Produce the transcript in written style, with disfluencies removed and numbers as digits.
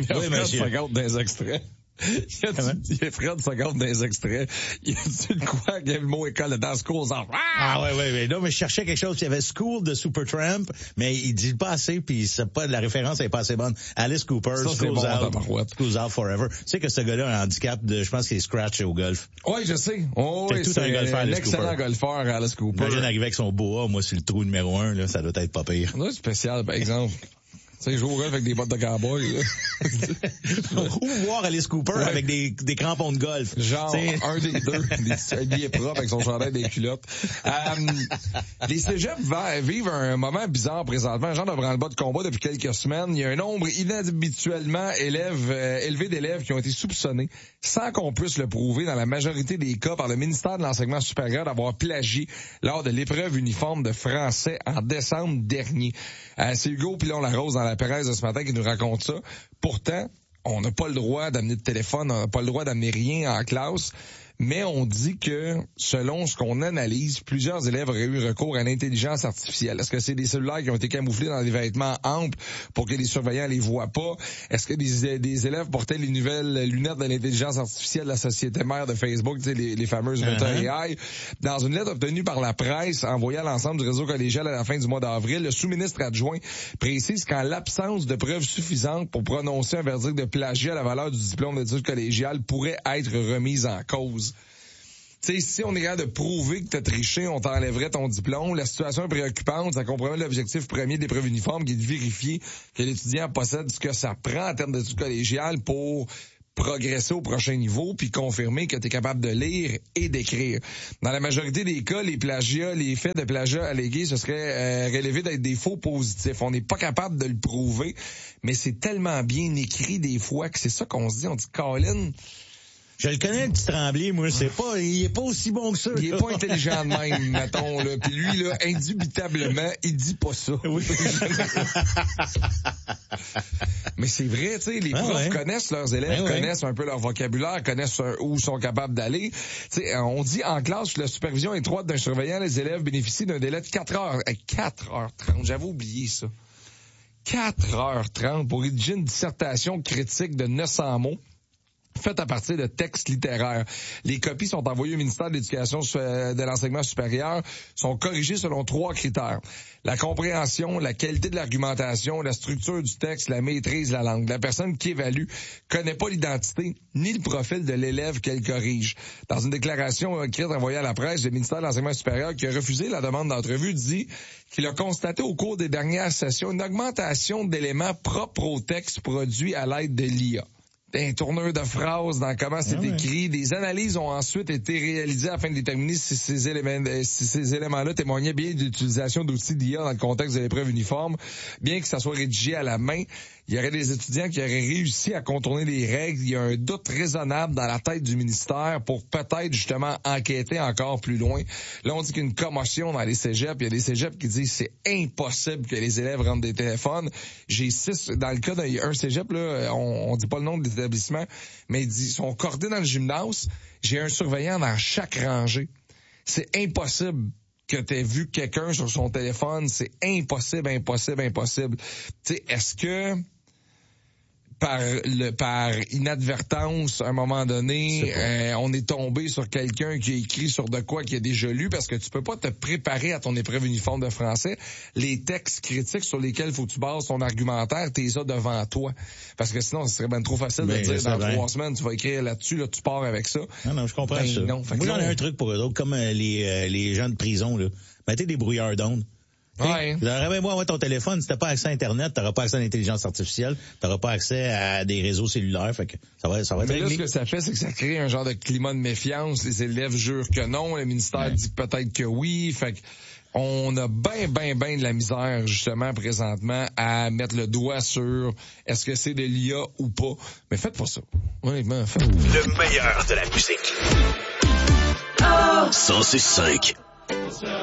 Il y a Fred Sagard dans les extraits. Il y a Fred Sagard dans les extraits. Il y a de quoi qu'il y a le mot école dans Schools of... Ouais. Non, mais je cherchais quelque chose. Il y avait School de Supertramp, mais il dit pas assez, puis c'est pas, la référence est pas assez bonne. Alice Cooper, ça, Schools Out Forever. Tu sais que ce gars-là a un handicap je pense qu'il est scratch au golf. Oui, je sais. Oh, oui, c'est un excellent golfeur, Alice Cooper. Imagine arriver avec son boa, moi, sur le trou numéro 1, là, ça doit être pas pire. C'est spécial, par exemple. Tu sais, jouer au golf avec des bottes de cowboy, Ou voir Alice Cooper avec des crampons de golf. Genre, un des deux, des habillés propres avec son chandail des culottes. Les cégeps vivent un moment bizarre présentement, un genre de branle-bas de combat depuis quelques semaines. Il y a un nombre inhabituellement élevé d'élèves qui ont été soupçonnés, sans qu'on puisse le prouver dans la majorité des cas par le ministère de l'Enseignement supérieur d'avoir plagié lors de l'épreuve uniforme de français en décembre dernier. C'est Hugo Pilon-Larose dans la presse de ce matin qui nous raconte ça. Pourtant, on n'a pas le droit d'amener de téléphone, on n'a pas le droit d'amener rien en classe, mais on dit que, selon ce qu'on analyse, plusieurs élèves auraient eu recours à l'intelligence artificielle. Est-ce que c'est des cellulaires qui ont été camouflés dans des vêtements amples pour que les surveillants les voient pas? Est-ce que des élèves portaient les nouvelles lunettes de l'intelligence artificielle de la société mère de Facebook, tu sais, les fameuses Meta AI? Dans une lettre obtenue par la presse envoyée à l'ensemble du réseau collégial à la fin du mois d'avril, le sous-ministre adjoint précise qu'en l'absence de preuves suffisantes pour prononcer un verdict de plagiat, la valeur du diplôme d'études collégiales pourrait être remise en cause. Tu sais, si on est capable de prouver que t'as triché, on t'enlèverait ton diplôme. La situation est préoccupante. Ça compromet l'objectif premier des preuves uniformes qui est de vérifier que l'étudiant possède ce que ça prend en termes d'études collégiales pour progresser au prochain niveau puis confirmer que tu es capable de lire et d'écrire. Dans la majorité des cas, les faits de plagiat allégués, ce serait relevé d'être des faux positifs. On n'est pas capable de le prouver, mais c'est tellement bien écrit des fois que c'est ça qu'on se dit. On dit, Colin... Je le connais, le petit Tremblay, moi, il est pas aussi bon que ça. Il est pas intelligent de même, mettons, là. Puis lui, là, indubitablement, il dit pas ça. Oui. Mais c'est vrai, tu sais, les profs connaissent leurs élèves, connaissent un peu leur vocabulaire, connaissent où sont capables d'aller. Tu sais, on dit en classe, la supervision étroite d'un surveillant, les élèves bénéficient d'un délai de 4 heures. 4h30, j'avais oublié ça. 4h30 pour rédiger une dissertation critique de 900 mots. Faite à partir de textes littéraires. Les copies sont envoyées au ministère de l'Éducation de l'Enseignement supérieur, sont corrigées selon 3 critères. La compréhension, la qualité de l'argumentation, la structure du texte, la maîtrise de la langue. La personne qui évalue connaît pas l'identité ni le profil de l'élève qu'elle corrige. Dans une déclaration écrite envoyée à la presse, le ministère de l'Enseignement supérieur qui a refusé la demande d'entrevue dit qu'il a constaté au cours des dernières sessions une augmentation d'éléments propres au texte produit à l'aide de l'IA. Un tourneur de phrases dans comment c'est écrit. Des analyses ont ensuite été réalisées afin de déterminer si ces éléments-là témoignaient bien de l'utilisation d'outils d'IA dans le contexte de l'épreuve uniforme. Bien que ça soit rédigé à la main, il y aurait des étudiants qui auraient réussi à contourner les règles. Il y a un doute raisonnable dans la tête du ministère pour peut-être justement enquêter encore plus loin. Là, on dit qu'il y a une commotion dans les cégeps. Il y a des cégeps qui disent c'est impossible que les élèves rentrent des téléphones. J'ai 6, dans le cas d'un cégep, là, on dit pas le nom de l'établissement, mais ils sont cordés dans le gymnase. J'ai un surveillant dans chaque rangée. C'est impossible que t'aies vu quelqu'un sur son téléphone. C'est impossible. Tu sais, est-ce que par inadvertance, à un moment donné, on est tombé sur quelqu'un qui a écrit sur de quoi qu'il a déjà lu, parce que tu peux pas te préparer à ton épreuve uniforme de français. Les textes critiques sur lesquels faut que tu bases ton argumentaire, t'es ça devant toi. Parce que sinon, ce serait ben trop facile de dire dans 3 semaines, tu vas écrire là-dessus, là, tu pars avec ça. Non, je comprends ça. Non, moi, j'en ai un truc pour eux autres, comme les gens de prison, là. Mettez des brouilleurs d'ondes. Ouais. Moi, ton téléphone, si t'as pas accès à Internet, t'auras pas accès à l'intelligence artificielle, t'auras pas accès à des réseaux cellulaires, fait que ça va être mais là, ce que ça fait, c'est que ça crée un genre de climat de méfiance. Les élèves jurent que non, le ministère dit peut-être que oui, fait que on a ben de la misère, justement, présentement, à mettre le doigt sur est-ce que c'est de l'IA ou pas. Mais faites pas ça. Honnêtement, faites. Le meilleur de la musique. 106.5